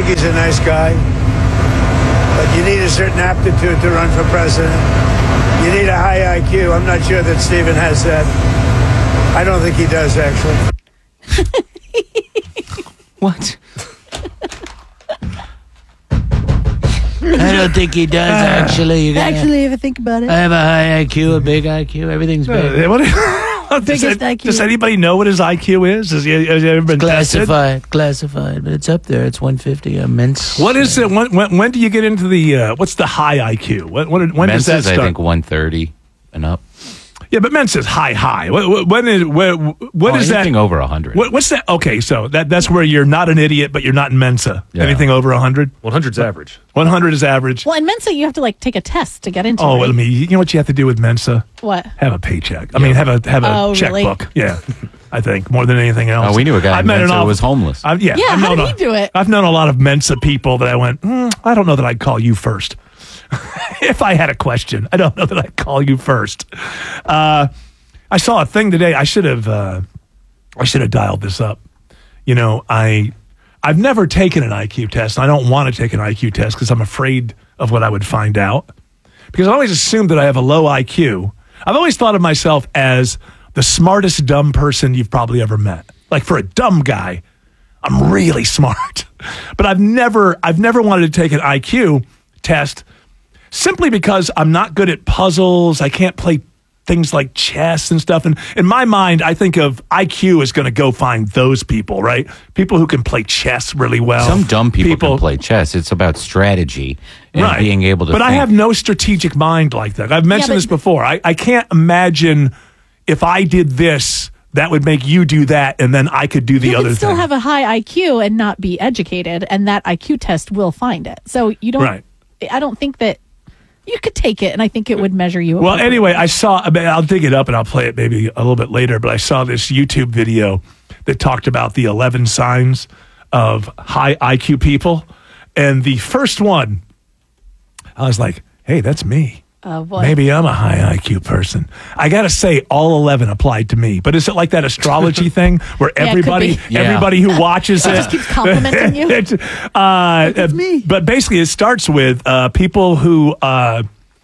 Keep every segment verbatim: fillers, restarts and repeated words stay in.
think he's a nice guy. But you need a certain aptitude to run for president. You need a high I Q. I'm not sure that Stephen has that. I don't think he does, actually. What? I don't think he does, actually. You gotta, Actually, if I think about it. I have a high I Q, a big I Q. Everything's big. Uh, what, does, Biggest it- I Q. does anybody know what his I Q is? Has he, has he ever been tested? Classified, classified, but it's up there. It's one fifty. Immense. What is it? When, when, when do you get into the, uh, what's the high I Q? When, when, when does that Mensa's, start? I think one thirty and up. Yeah, but Mensa's high, high. When, when is, when, what oh, is that? anything over one hundred. What, what's that? Okay, so that that's where you're not an idiot, but you're not in Mensa. Yeah. Anything over one hundred? one hundred's average. one hundred is average. Well, in Mensa, you have to like take a test to get into Oh, it. well, I mean, you know what you have to do with Mensa? What? Have a paycheck. I mean, have a have a Oh, really? checkbook. Yeah, I think more than anything else. Oh, we knew a guy I've in met an Mensa who awful- was homeless. I've, yeah, Yeah, I've how known did a- he do it? I've known a lot of Mensa people that I went, mm, I don't know that I'd call you first. If I had a question, I don't know that I'd call you first. Uh, I saw a thing today. I should have uh, I should have dialed this up. You know, I I've never taken an I Q test. I don't want to take an I Q test because I'm afraid of what I would find out. Because I always assumed that I have a low I Q. I've always thought of myself as the smartest dumb person you've probably ever met. Like for a dumb guy, I'm really smart. But I've never I've never wanted to take an I Q test simply because I'm not good at puzzles. I can't play things like chess and stuff. And in my mind, I think of I Q as going to go find those people, right? People who can play chess really well. Some dumb people, can play chess. It's about strategy and Right. being able to But I think. have no strategic mind like that. I've mentioned but- this before. I, I can't imagine if I did this, that would make you do that, and then I could do the You other can still thing. have a high I Q and not be educated, and that I Q test will find it. So you don't. Right. I don't think that you could take it, and I think it would measure you. Well, appropriately. anyway, I saw, I mean, I'll dig it up and I'll play it maybe a little bit later, but I saw this YouTube video that talked about the eleven signs of high I Q people. And the first one, I was like, hey, that's me. Uh, what? Maybe I'm a high I Q person. I got to say, all eleven applied to me. But is it like that astrology thing where Yeah, it could everybody be. Yeah. everybody who watches it just keeps complimenting you? It's, uh, It's me. But basically, it starts with uh, people who uh,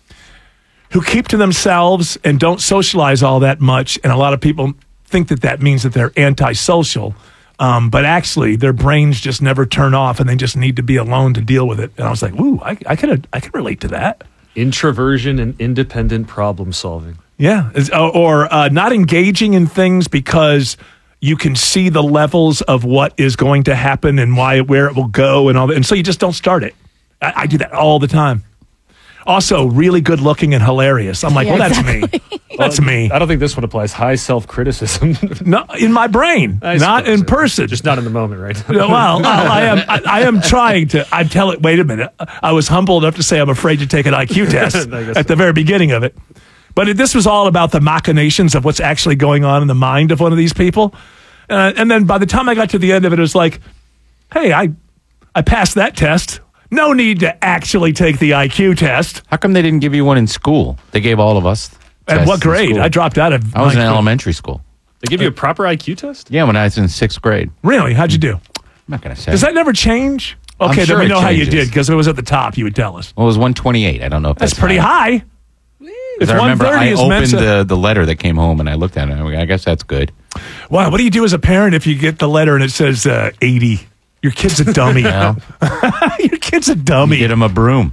who keep to themselves and don't socialize all that much. And a lot of people think that that means that they're antisocial. Um, but actually, their brains just never turn off, and they just need to be alone to deal with it. And I was like, "Ooh, I, I could I could relate to that." Introversion and independent problem solving. Yeah, It's- or, or uh, not engaging in things because you can see the levels of what is going to happen and why where it will go and all that, and so you just don't start it. I, I do that all the time. Also, really good looking and hilarious. I'm like, Yeah, well, that's me. That's me. I don't think this one applies. High self criticism. No, in my brain, not in person. Just not in the moment, right? No, well, I, I am. I, I am trying to. I tell it. Wait a minute. I was humble enough to say I'm afraid to take an I Q test I guess at the very beginning of it. But it, this was all about the machinations of what's actually going on in the mind of one of these people. Uh, and then by the time I got to the end of it, it was like, hey, I, I passed that test. No need to actually take the I Q test. How come they didn't give you one in school? They gave all of us. At tests what in grade? school. I dropped out of. I was in my- elementary school. They give you a proper I Q test? Yeah, when I was in sixth grade. I'm Really? How'd you do? not going to say. Does that never change? I'm Okay, sure then we it know how you changes. did because it was at the top. You would tell us. Well, it was one twenty-eight. I don't know if that's, That's pretty high. If I remember one thirty I is opened Mensa- the, the letter that came home and I looked at it. And I guess that's good. Wow, what do you do as a parent if you get the letter and it says uh, eighty? Your kid's a dummy. Well, Your kid's a dummy. get him a broom.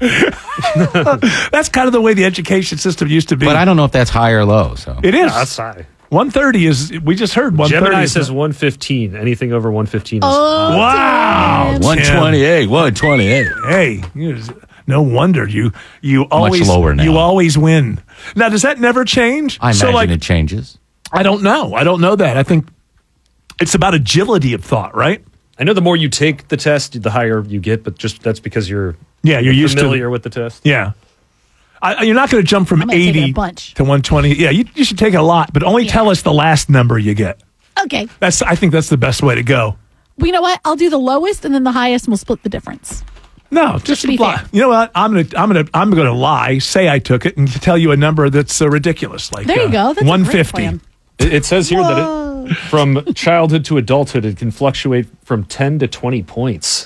That's kind of the way the education system used to be. But I don't know if that's high or low. So it is. That's high. one thirty is, we just heard one thirty. Gemini is says the- one fifteen. Anything over one fifteen is Oh, wow. damn. one twenty-eight. one twenty-eight. Hey, you- no wonder you you always lower now. you always win. Now, does that never change? I imagine so, like, it changes. I don't know. I don't know that. I think it's about agility of thought, right? I know the more you take the test, the higher you get, but just that's because you're Yeah, you're used to- familiar with the test. Yeah. I, you're not going to jump from I'm gonna take it a eighty bunch. to one twenty. Yeah, you, you should take it a lot, but only Yeah. tell us the last number you get. Okay. That's. I think that's the best way to go. Well, you know what? I'll do the lowest and then the highest, and we'll split the difference. No, just to be lie. fair. You know what? I'm gonna, I'm gonna, I'm gonna lie. Say I took it and tell you a number that's uh, ridiculous. Like There you uh, go. That's a great one fifty. plan. It, it says here Whoa. that it, from childhood to adulthood, it can fluctuate from ten to twenty points.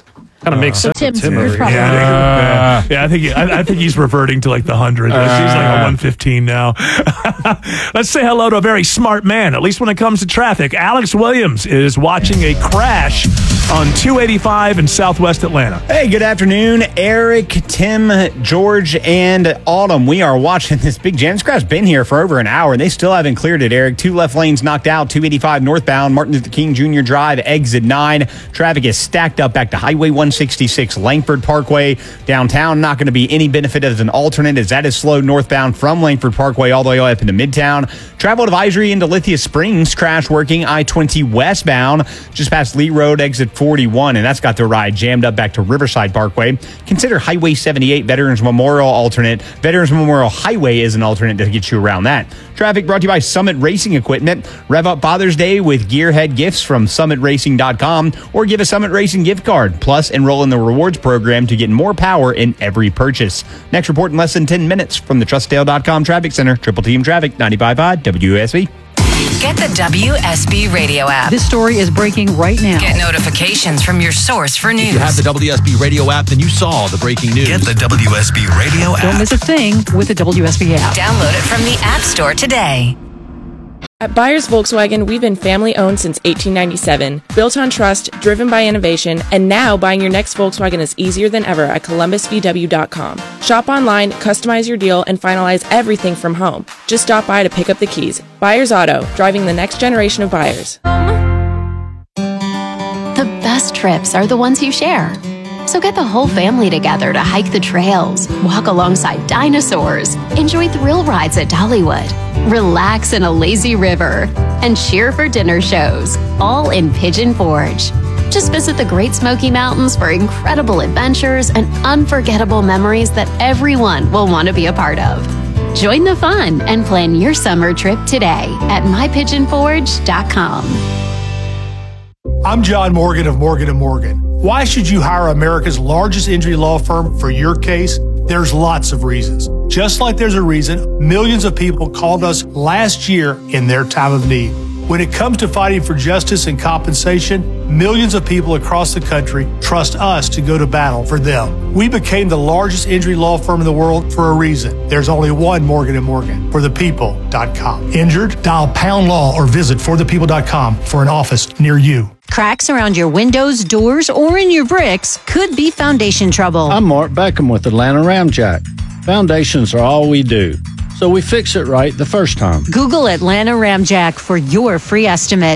Kind of makes sense. Tim's Tim you're over probably here. Yeah, yeah, I think he, I, I think he's reverting to like the hundred. He's like a one fifteen now. Let's say hello to a very smart man, at least when it comes to traffic. Alex Williams is watching a crash on two eighty-five in Southwest Atlanta. Hey, good afternoon, Eric, Tim, George, and Autumn. We are watching this big jam. This crash been here for over an hour, and they still haven't cleared it, Eric. Two left lanes knocked out, two eighty-five northbound, Martin Luther King Junior Drive, exit nine. Traffic is stacked up back to Highway one sixty-six, Langford Parkway. Downtown, not going to be any benefit as an alternate, as that is slowed northbound from Langford Parkway all the way up into Midtown. Travel advisory into Lithia Springs, crash working I twenty westbound, just past Lee Road, exit forty-one, and that's got the ride jammed up back to Riverside Parkway. Consider Highway seventy-eight Veterans Memorial alternate. Veterans Memorial Highway is an alternate to get you around that. Traffic brought to you by Summit Racing Equipment. Rev up Father's Day with Gearhead gifts from summit racing dot com or give a Summit Racing gift card. Plus, enroll in the rewards program to get more power in every purchase. Next report in less than ten minutes from the trust dale dot com Traffic Center. Triple Team Traffic, ninety-five point five W S B. Get the W S B Radio app. This story is breaking right now. Get notifications from your source for news. If you have the W S B Radio app, then you saw the breaking news. Get the W S B Radio app. Don't miss a thing with the W S B app. Download it from the App Store today. At Byers Volkswagen, we've been family-owned since eighteen ninety-seven. Built on trust, driven by innovation, and now buying your next Volkswagen is easier than ever at Columbus V W dot com. Shop online, customize your deal, and finalize everything from home. Just stop by to pick up the keys. Byers Auto, driving the next generation of buyers. The best trips are the ones you share. So get the whole family together to hike the trails, walk alongside dinosaurs, enjoy thrill rides at Dollywood, relax in a lazy river, and cheer for dinner shows, all in Pigeon Forge. Just visit the Great Smoky Mountains for incredible adventures and unforgettable memories that everyone will want to be a part of. Join the fun and plan your summer trip today at my pigeon forge dot com. I'm John Morgan of Morgan and Morgan. Why should you hire America's largest injury law firm for your case? There's lots of reasons. Just like there's a reason millions of people called us last year in their time of need. When it comes to fighting for justice and compensation, millions of people across the country trust us to go to battle for them. We became the largest injury law firm in the world for a reason. There's only one Morgan and Morgan, for the people dot com. Injured? Dial pound law or visit for the people dot com for an office near you. Cracks around your windows, doors, or in your bricks could be foundation trouble. I'm Mark Beckham with Atlanta Ramjack. Foundations are all we do, so we fix it right the first time. Google Atlanta Ramjack for your free estimate.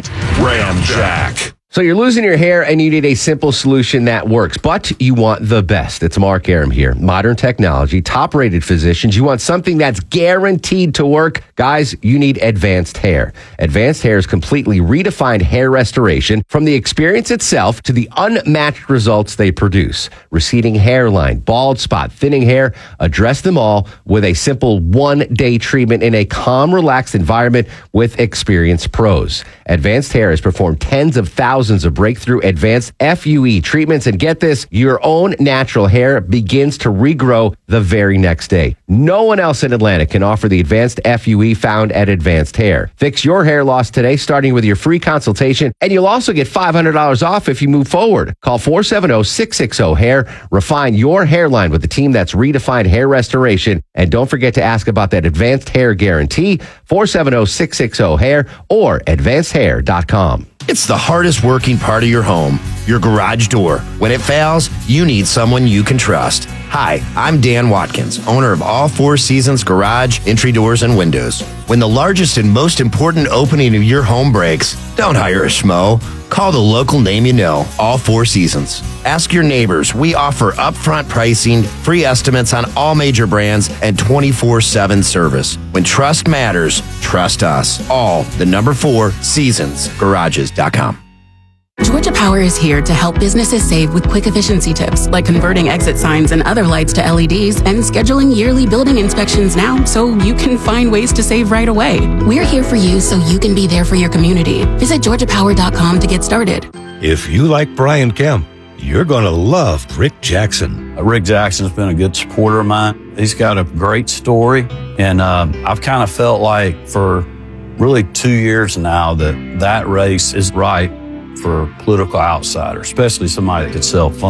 Ramjack. So you're losing your hair and you need a simple solution that works, but you want the best. It's Mark Aram here. Modern technology, top-rated physicians. You want something that's guaranteed to work. Guys, you need Advanced Hair. Advanced Hair's completely redefined hair restoration, from the experience itself to the unmatched results they produce. Receding hairline, bald spot, thinning hair, address them all with a simple one-day treatment in a calm, relaxed environment with experienced pros. Advanced Hair has performed tens of thousands of breakthrough advanced F U E treatments, and get this, your own natural hair begins to regrow the very next day. No one else in Atlanta can offer the advanced F U E found at Advanced Hair. Fix your hair loss today, starting with your free consultation, and you'll also get five hundred dollars off if you move forward. Call four seven zero, six six zero, hair. Refine your hairline with the team that's redefined hair restoration, and don't forget to ask about that Advanced Hair Guarantee, four seven zero, six six zero, hair or advanced hair dot com. It's the hardest working part of your home, your garage door. When it fails, you need someone you can trust. Hi, I'm Dan Watkins, owner of All Four Seasons Garage, Entry Doors, and Windows. When the largest and most important opening of your home breaks, don't hire a schmo. Call the local name you know, All Four Seasons. Ask your neighbors. We offer upfront pricing, free estimates on all major brands, and twenty-four seven service. When trust matters, trust us. All the number four seasons garages dot com. Georgia Power is here to help businesses save with quick efficiency tips, like converting exit signs and other lights to L E Ds and scheduling yearly building inspections now so you can find ways to save right away. We're here for you so you can be there for your community. Visit georgia power dot com to get started. If you like Brian Kemp, you're going to love Rick Jackson. Rick Jackson's been a good supporter of mine. He's got a great story, and uh, I've kind of felt like for really two years now that that race is right for a political outsider, especially somebody that could sell funds.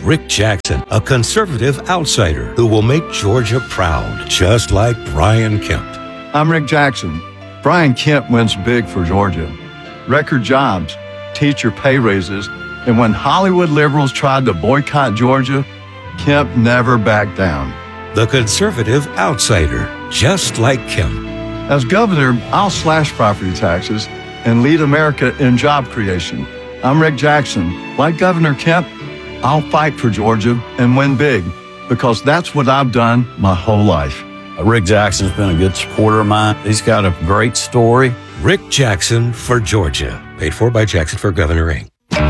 Rick Jackson, a conservative outsider who will make Georgia proud, just like Brian Kemp. I'm Rick Jackson. Brian Kemp wins big for Georgia. Record jobs, teacher pay raises, and when Hollywood liberals tried to boycott Georgia, Kemp never backed down. The conservative outsider, just like Kemp. As governor, I'll slash property taxes and lead America in job creation. I'm Rick Jackson. Like Governor Kemp, I'll fight for Georgia and win big because that's what I've done my whole life. Uh, Rick Jackson's been a good supporter of mine. He's got a great story. Rick Jackson for Georgia. Paid for by Jackson for Governor Incorporated.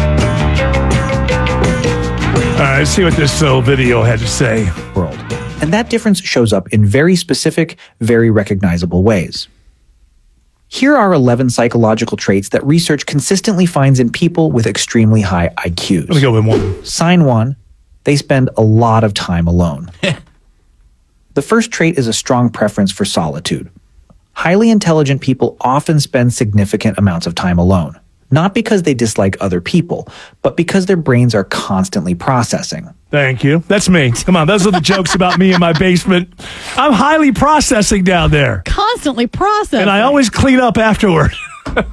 All right, let's see what this uh, video had to say. World. And that difference shows up in very specific, very recognizable ways. Here are eleven psychological traits that research consistently finds in people with extremely high I Qs. Let me go with one. Sign one, they spend a lot of time alone. The first trait is a strong preference for solitude. Highly intelligent people often spend significant amounts of time alone, not because they dislike other people, but because their brains are constantly processing. Thank you. That's me. Come on, those are the jokes about me in my basement. I'm highly processing down there. Constantly processing. And I always clean up afterward. Why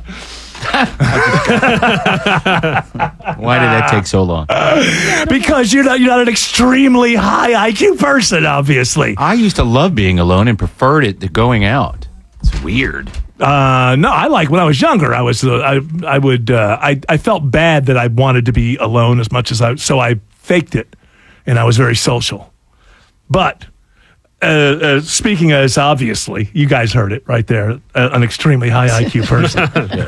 did that take so long? Because you're not you're not an extremely high I Q person, obviously. I used to love being alone and preferred it to going out. It's weird. Uh, no, I like when I was younger. I was uh, I I would uh, I I felt bad that I wanted to be alone as much as I so I faked it, and I was very social. But uh, uh, speaking as obviously, you guys heard it right there, uh, an extremely high I Q person.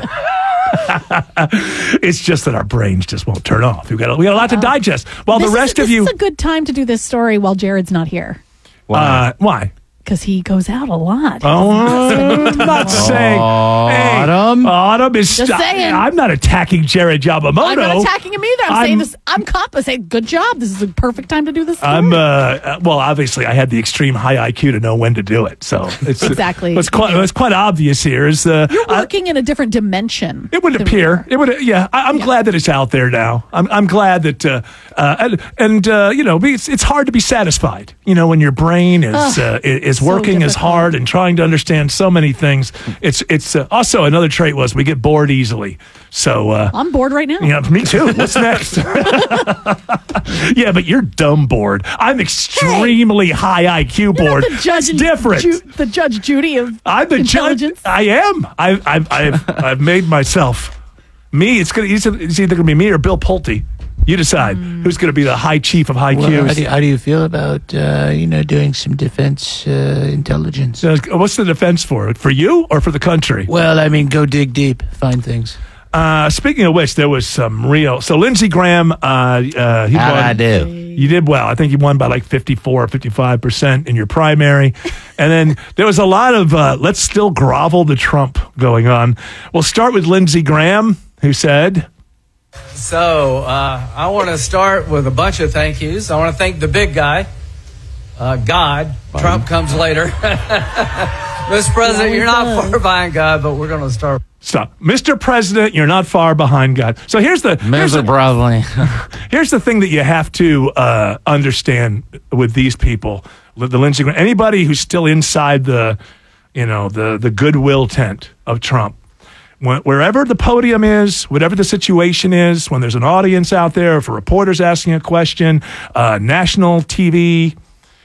It's just that our brains just won't turn off. We got a, we got a lot to digest. While This the rest is, of you, This is a good time to do this story while Jared's not here. uh, why? Because he goes out a lot. Oh, I'm not saying. Autumn? Hey, Autumn is. Just saying. I'm not attacking Jared Yamamoto. I'm not attacking him either. I'm, I'm- saying this. I'm compensating. Good job. This is a perfect time to do this. I'm uh, uh, well. Obviously, I had the extreme high I Q to know when to do it. So it's Exactly. What's quite what's quite obvious here is uh, You're I- working in a different dimension. it would than we appear. are. It would. Yeah, I, I'm glad that it's out there now. I'm I'm glad that uh, uh, and, and uh, you know it's it's hard to be satisfied. You know when your brain is Ugh, uh, i- is so working as difficult. hard and trying to understand so many things. It's it's uh, also another trait was we get bored easily. So uh, I'm bored right now. yeah, me too. What's next? Yeah, but you're dumb bored. I'm extremely high I Q bored. The judge, It's different. Ju- the Judge Judy of I'm the judge. intelligence. I am. I, I've, I've, I've made myself me. It's gonna. It's it's either gonna be me or Bill Pulte. You decide who's gonna be the high chief of high Well, how, Qs. do you, how do you feel about uh, you know doing some defense uh, intelligence? So, what's the defense for? For you or for the country? Well, I mean, go dig deep, find things. Uh, speaking of which, there was some real. So Lindsey Graham, uh, uh, he How'd won. I do? You did well. I think you won by like fifty-four or fifty-five percent in your primary. And then there was a lot of uh, let's still grovel to Trump going on. We'll start with Lindsey Graham, who said, So uh, I want to start with a bunch of thank yous. I want to thank the big guy, uh, God. Trump comes later. Mister President, you're not far behind God, but we're going to start. Stop. Mister President, you're not far behind God. So here's the here's the, Probably. here's the thing that you have to uh, understand with these people, the Lindsey Graham, anybody who's still inside the, you know, the the goodwill tent of Trump. When, wherever the podium is, whatever the situation is, when there's an audience out there, if a reporter's asking a question, uh, national T V,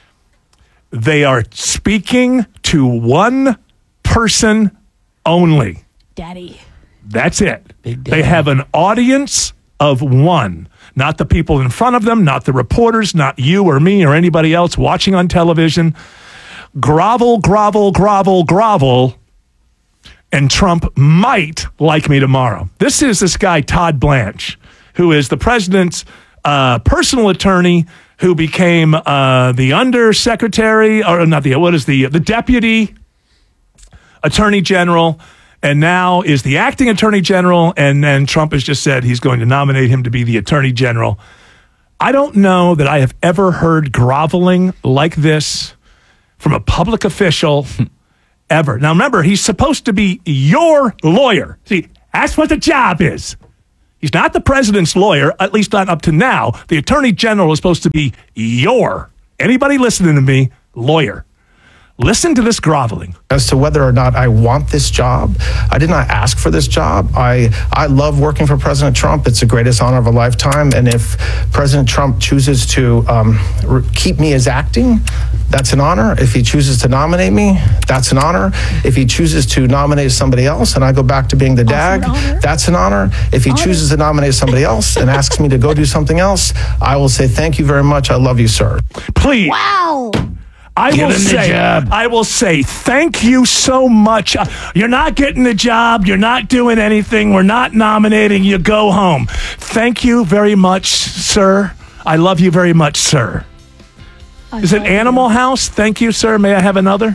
they are speaking to one person only. Daddy. That's it. They have an audience of one, not the people in front of them, not the reporters, not you or me or anybody else watching on television. Grovel, grovel, grovel, grovel. And Trump might like me tomorrow. This is this guy, Todd Blanche, who is the president's uh, personal attorney, who became uh, the undersecretary, or not the, what is the, the deputy attorney general, and now is the acting attorney general. And then Trump has just said he's going to nominate him to be the attorney general. I don't know that I have ever heard groveling like this from a public official ever. Now, remember, he's supposed to be your lawyer. See, that's what the job is. He's not the president's lawyer, at least not up to now. The attorney general is supposed to be your, anybody listening to me, lawyer. Listen to this groveling. As to whether or not I want this job, I did not ask for this job. I, I love working for President Trump. It's the greatest honor of a lifetime. And if President Trump chooses to um, re- keep me as acting, that's an honor. If he chooses to nominate me, that's an honor. If he chooses to nominate somebody else and I go back to being the D A G, an that's an honor. If he honor. chooses to nominate somebody else and asks me to go do something else, I will say, thank you very much. I love you, sir. Please. Wow. I Give will him the say, job. I will say, thank you so much. Uh, You're not getting the job. You're not doing anything. We're not nominating you. Go home. Thank you very much, sir. I love you very much, sir. I Is it Animal you. House? Thank you, sir. May I have another?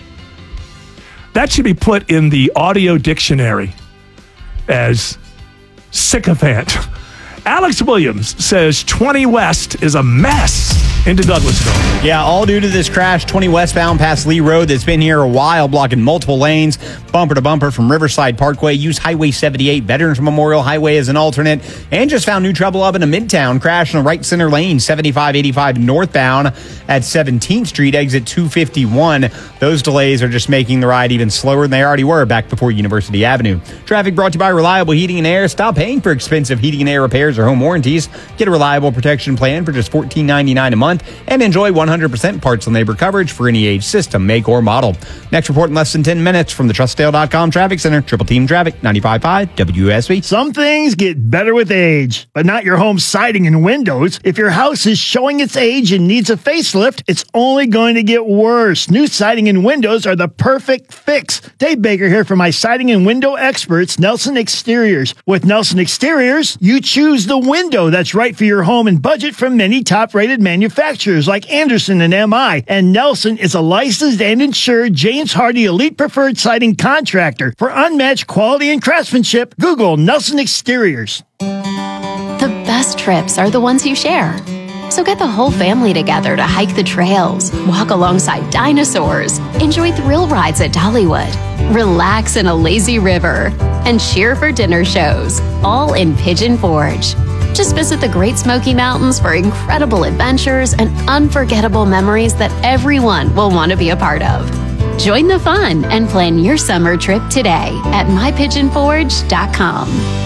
That should be put in the audio dictionary as sycophant. Alex Williams says twenty West is a mess into Douglasville. Yeah, all due to this crash, twenty westbound past Lee Road that's been here a while, blocking multiple lanes, bumper to bumper from Riverside Parkway. Use Highway seventy-eight, Veterans Memorial Highway as an alternate, and just found new trouble up in a Midtown. Crash in the right center lane, seventy-five eighty-five northbound at seventeenth Street, exit two fifty-one. Those delays are just making the ride even slower than they already were back before University Avenue. Traffic brought to you by Reliable Heating and Air. Stop paying for expensive heating and air repairs or home warranties. Get a reliable protection plan for just fourteen ninety-nine a month and enjoy one hundred percent parts and labor coverage for any age, system, make, or model. Next report in less than ten minutes from the trust dale dot com Traffic Center. Triple Team Traffic, ninety-five point five W S B. Some things get better with age, but not your home siding and windows. If your house is showing its age and needs a facelift, it's only going to get worse. New siding and windows are the perfect fix. Dave Baker here for my siding and window experts, Nelson Exteriors. With Nelson Exteriors, you choose the window that's right for your home and budget from many top-rated manufacturers like Anderson and M I. And Nelson is a licensed and insured James Hardy Elite Preferred Siding contractor. For unmatched quality and craftsmanship, Google Nelson Exteriors. The best trips are the ones you share. So get the whole family together to hike the trails, walk alongside dinosaurs, enjoy thrill rides at Dollywood, relax in a lazy river, and cheer for dinner shows, all in Pigeon Forge. Just visit the Great Smoky Mountains for incredible adventures and unforgettable memories that everyone will want to be a part of. Join the fun and plan your summer trip today at my pigeon forge dot com.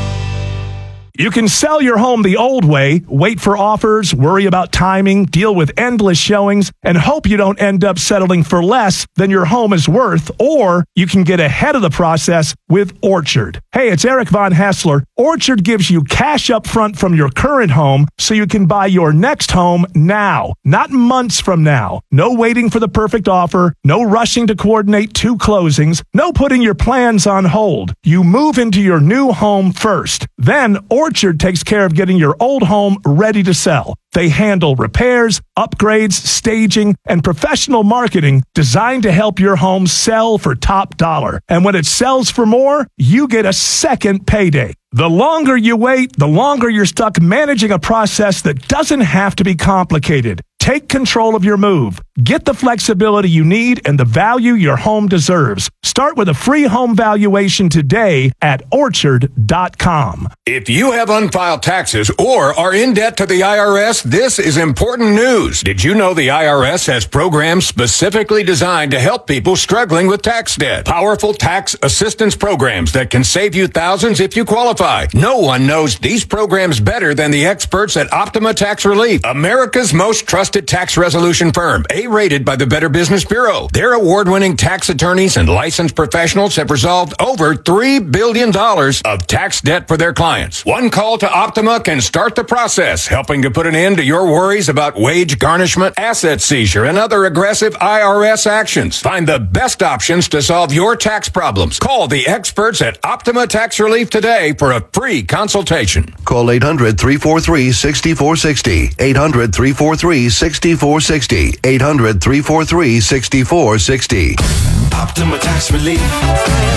You can sell your home the old way, wait for offers, worry about timing, deal with endless showings, and hope you don't end up settling for less than your home is worth, or you can get ahead of the process with Orchard. Hey, it's Eric Von Hassler. Orchard gives you cash up front from your current home so you can buy your next home now, not months from now. No waiting for the perfect offer, no rushing to coordinate two closings, no putting your plans on hold. You move into your new home first. Then Orchard takes care of getting your old home ready to sell. They handle repairs, upgrades, staging, and professional marketing designed to help your home sell for top dollar. And when it sells for more, you get a second payday. The longer you wait, the longer you're stuck managing a process that doesn't have to be complicated. Take control of your move. Get the flexibility you need and the value your home deserves. Start with a free home valuation today at orchard dot com. If you have unfiled taxes or are in debt to the I R S, this is important news. Did you know the I R S has programs specifically designed to help people struggling with tax debt? Powerful tax assistance programs that can save you thousands if you qualify. No one knows these programs better than the experts at Optima Tax Relief, America's most trusted tax resolution firm, A-rated by the Better Business Bureau. Their award-winning tax attorneys and licensed professionals have resolved over three billion dollars of tax debt for their clients. One call to Optima can start the process, helping to put an end to your worries about wage garnishment, asset seizure, and other aggressive I R S actions. Find the best options to solve your tax problems. Call the experts at Optima Tax Relief today for a free consultation. Call eight hundred, three four three, six four six zero. eight hundred, three four three, six four six zero. eight hundred, three four three, six four six zero. Optima Tax Relief.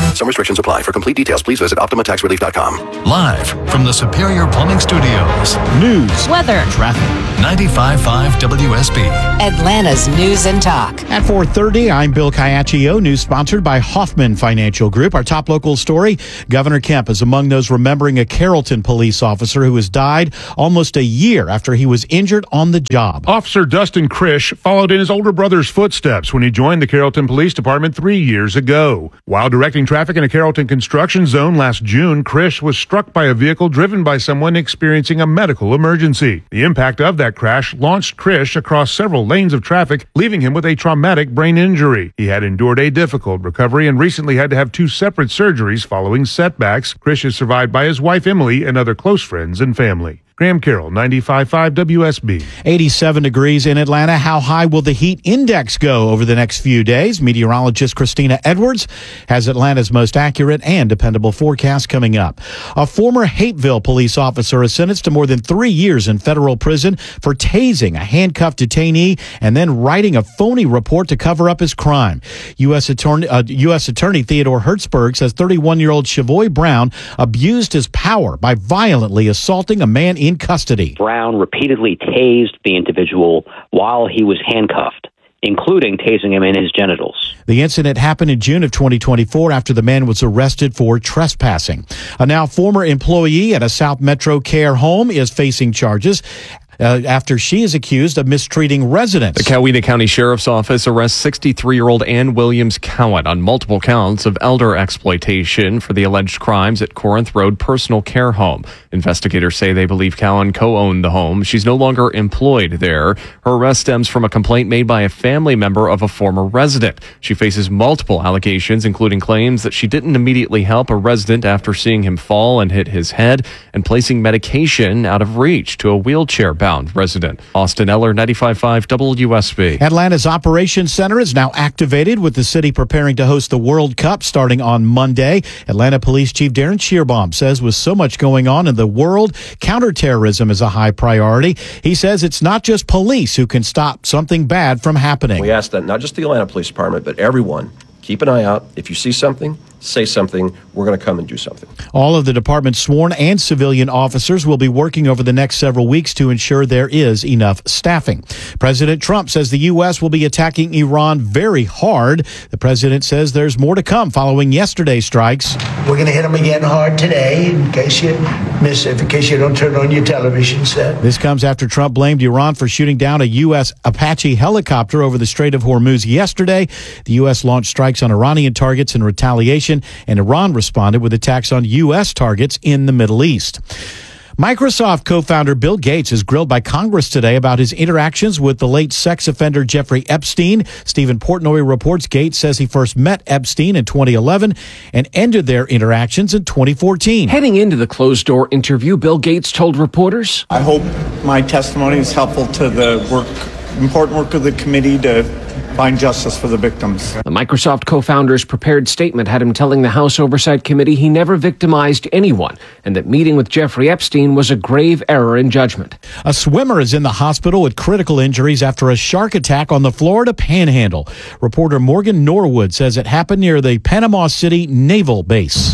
Some restrictions apply. For complete details, please visit Optima Tax Relief dot com. Live from the Superior Plumbing Studios. News, weather, traffic. ninety-five point five W S B. Atlanta's News and Talk. At four thirty, I'm Bill Caiaccio. News sponsored by Hoffman Financial Group. Our top local story, Governor Kemp is among those remembering a Carrollton police officer who has died almost a year after he was injured on the job. Officer Dustin Krish followed in his older brother's footsteps when he joined the Carrollton Police Department three years ago. While directing traffic in a Carrollton construction zone last June, Krish was struck by a vehicle driven by someone experiencing a medical emergency. The impact of that crash launched Krish across several lanes of traffic, leaving him with a traumatic brain injury. He had endured a difficult recovery and recently had to have two separate surgeries following setbacks. Krish is survived by his wife Emily and other close friends and family. Graham Carroll, ninety-five point five W S B. eighty-seven degrees in Atlanta. How high will the heat index go over the next few days? Meteorologist Christina Edwards has Atlanta's most accurate and dependable forecast coming up. A former Hateville police officer is sentenced to more than three years in federal prison for tasing a handcuffed detainee and then writing a phony report to cover up his crime. U S Attorney, uh, U S Attorney Theodore Hertzberg says thirty-one-year-old Chavoy Brown abused his power by violently assaulting a man in in custody. Brown repeatedly tased the individual while he was handcuffed, including tasing him in his genitals. The incident happened in June of twenty twenty-four after the man was arrested for trespassing. A now former employee at a South Metro care home is facing charges Uh, after she is accused of mistreating residents. The Coweta County Sheriff's Office arrests sixty-three-year-old Ann Williams Cowan on multiple counts of elder exploitation for the alleged crimes at Corinth Road Personal Care Home. Investigators say they believe Cowan co-owned the home. She's no longer employed there. Her arrest stems from a complaint made by a family member of a former resident. She faces multiple allegations, including claims that she didn't immediately help a resident after seeing him fall and hit his head, and placing medication out of reach to a wheelchair-bound resident. Austin Eller, ninety-five point five W S B. Atlanta's Operations Center is now activated, with the city preparing to host the World Cup starting on Monday. Atlanta Police Chief Darren Shearbaum says with so much going on in the world, counterterrorism is a high priority. He says it's not just police who can stop something bad from happening. We ask that not just the Atlanta Police Department, but everyone, keep an eye out. If you see something, say something. We're going to come and do something. All of the department's sworn and civilian officers will be working over the next several weeks to ensure there is enough staffing. President Trump says the U S will be attacking Iran very hard. The president says there's more to come following yesterday's strikes. We're going to hit them again hard today, in case you miss it, in case you don't turn on your television set. This comes after Trump blamed Iran for shooting down a U S Apache helicopter over the Strait of Hormuz yesterday. The U S launched strikes on Iranian targets in retaliation, and Iran responded with attacks on U S targets in the Middle East. Microsoft co-founder Bill Gates is grilled by Congress today about his interactions with the late sex offender Jeffrey Epstein. Stephen Portnoy reports Gates says he first met Epstein in twenty eleven and ended their interactions in twenty fourteen. Heading into the closed-door interview, Bill Gates told reporters, I hope my testimony is helpful to the work, important work of the committee to find justice for the victims. The Microsoft co-founder's prepared statement had him telling the House Oversight Committee he never victimized anyone and that meeting with Jeffrey Epstein was a grave error in judgment. A swimmer is in the hospital with critical injuries after a shark attack on the Florida Panhandle. Reporter Morgan Norwood says it happened near the Panama City Naval Base.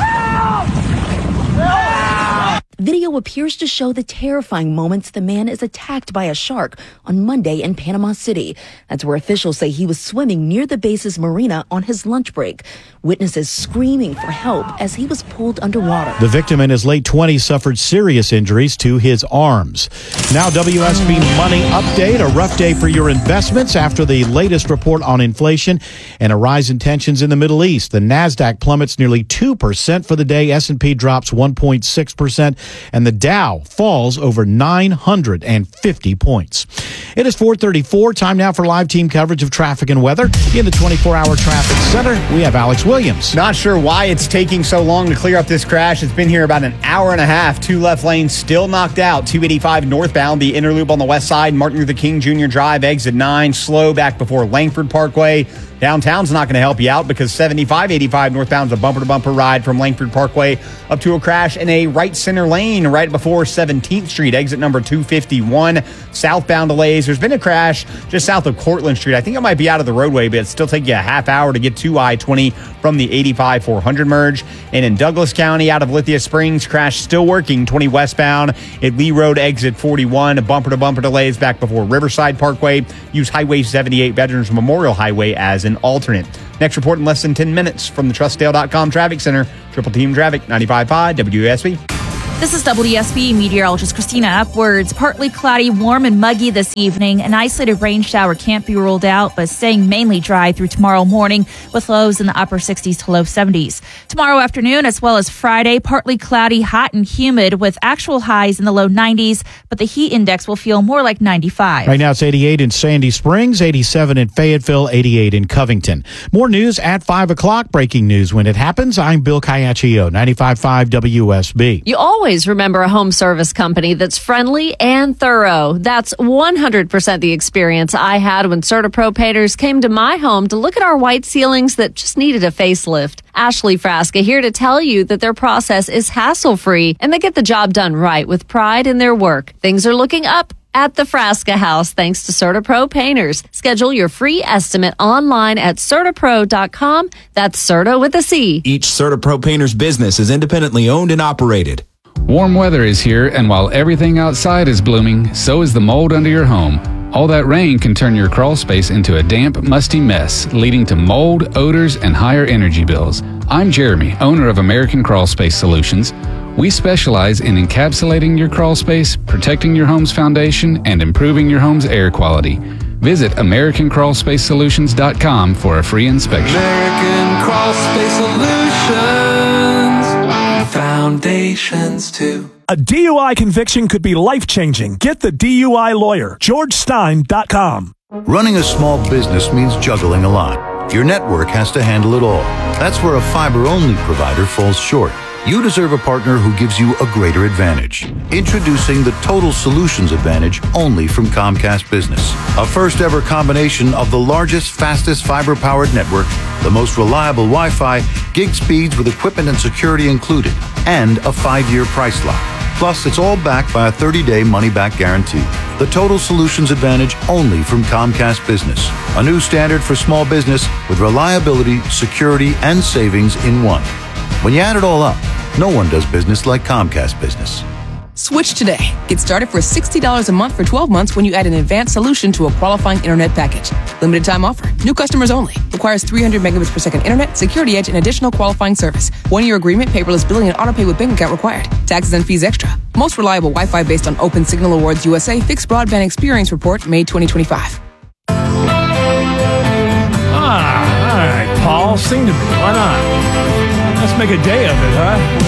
Video appears to show the terrifying moments the man is attacked by a shark on Monday in Panama City. That's where officials say he was swimming near the base's marina on his lunch break. Witnesses screaming for help as he was pulled underwater. The victim in his late twenties suffered serious injuries to his arms. Now W S B Money Update, a rough day for your investments after the latest report on inflation and a rise in tensions in the Middle East. The NASDAQ plummets nearly two percent for the day. S and P drops one point six percent. And the Dow falls over nine hundred fifty points. It is four thirty-four. Time now for live team coverage of traffic and weather. In the twenty-four hour traffic center, we have Alex Williams. Not sure why it's taking so long to clear up this crash. It's been here about an hour and a half. Two left lanes still knocked out. two eighty-five northbound, the inner loop on the west side. Martin Luther King Junior Drive, exit nine. Slow back before Langford Parkway. Downtown's not going to help you out because seventy-five eighty-five northbound's a bumper-to-bumper ride from Langford Parkway up to a crash in a right center lane right before seventeenth Street, exit number two fifty-one. Southbound delays delays. There's been a crash just south of Cortlandt Street. I think it might be out of the roadway, but it'll still take you a half hour to get to I twenty from the eighty-five four hundred merge. And in Douglas County, out of Lithia Springs, crash still working twenty westbound at Lee Road exit forty-one. Bumper-to-bumper delays back before Riverside Parkway. Use Highway seventy-eight Veterans Memorial Highway as an alternate. Next report in less than ten minutes from the Trustdale dot com Traffic Center. Triple Team Traffic, ninety-five point five W S B. This is W S B meteorologist Christina Upwards. Partly cloudy, warm and muggy this evening. An isolated rain shower can't be ruled out, but staying mainly dry through tomorrow morning with lows in the upper sixties to low seventies. Tomorrow afternoon as well as Friday, partly cloudy, hot and humid with actual highs in the low nineties, but the heat index will feel more like ninety-five. Right now it's eighty-eight in Sandy Springs, eighty-seven in Fayetteville, eighty-eight in Covington. More news at five o'clock. Breaking news when it happens. I'm Bill Caiaccio, ninety-five point five W S B. You always remember a home service company that's friendly and thorough. That's one hundred percent the experience I had when CertaPro painters came to my home to look at our white ceilings that just needed a facelift. Ashley Frasca here to tell you that their process is hassle-free and they get the job done right with pride in their work. Things are looking up at the Frasca House thanks to CertaPro painters. Schedule your free estimate online at Certapro dot com. That's Certa with a C. Each CertaPro painter's business is independently owned and operated. Warm weather is here, and while everything outside is blooming, so is the mold under your home. All that rain can turn your crawl space into a damp, musty mess, leading to mold, odors, and higher energy bills. I'm Jeremy, owner of American Crawl Space Solutions. We specialize in encapsulating your crawl space, protecting your home's foundation, and improving your home's air quality. Visit American Crawl Space Solutions dot com for a free inspection. American Crawl Space Solutions. Foundations too. A D U I conviction could be life-changing. Get the D U I lawyer. George Stein dot com. Running a small business means juggling a lot. Your network has to handle it all. That's where a fiber-only provider falls short. You deserve a partner who gives you a greater advantage. Introducing the Total Solutions Advantage only from Comcast Business. A first-ever combination of the largest, fastest fiber-powered network, the most reliable Wi-Fi, gig speeds with equipment and security included, and a five-year price lock. Plus, it's all backed by a thirty-day money-back guarantee. The Total Solutions Advantage only from Comcast Business. A new standard for small business with reliability, security, and savings in one. When you add it all up, no one does business like Comcast Business. Switch today. Get started for sixty dollars a month for twelve months when you add an advanced solution to a qualifying internet package. Limited time offer. New customers only. Requires three hundred megabits per second internet, security edge, and additional qualifying service. One-year agreement, paperless billing, and autopay with bank account required. Taxes and fees extra. Most reliable Wi-Fi based on Open Signal Awards U S A Fixed Broadband Experience Report, May twenty twenty-five. Ah, all right, Paul, sing to me. Why not? Let's make a day of it, huh?